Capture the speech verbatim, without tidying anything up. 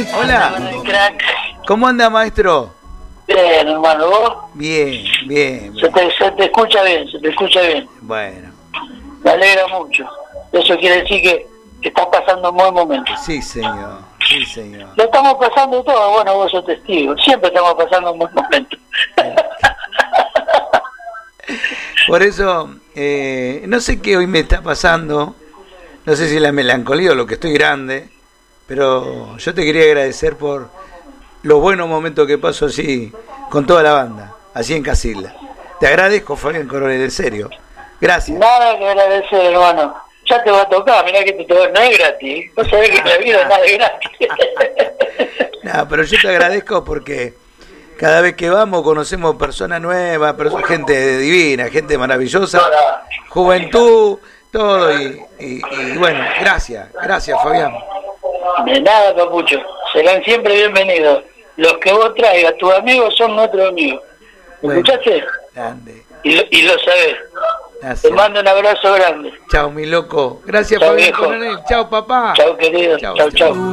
Hola. Crack. ¿Cómo anda, maestro? Bien, hermano, ¿vos? Bien, bien. Se bien. te, se te escucha bien, se te escucha bien. Bueno, Me alegra mucho. Eso quiere decir que, que estás pasando un buen momento. sí, señor. Sí, señor. Lo estamos pasando todo, bueno, vos sos testigo. Siempre estamos pasando un buen momento. Por eso, eh, no sé qué hoy me está pasando. No sé si la melancolía o lo que estoy grande. Pero yo te quería agradecer por los buenos momentos que paso así con toda la banda, así en Casilda. Te agradezco, Fabián Coronel, en serio. Gracias. Nada que agradecer, hermano. Ya te va a tocar, mirá que te toca, no es gratis. Vos sabés que en la vida nada es gratis. No, pero yo te agradezco porque cada vez que vamos conocemos personas nuevas, perso- gente divina, gente maravillosa, juventud, todo. Y, y, y bueno, gracias, gracias, Fabián. De nada, papucho. Serán siempre bienvenidos. Los que vos traigas, tus amigos son nuestros amigos. ¿Me Bueno, escuchaste? grande. Y lo, y lo sabés. Te Gracias. mando un abrazo grande. Chao, mi loco. Gracias, Chao, Fabián viejo. Coronel. Chao, papá. Chao, querido. Chao, Chao, chao. chao.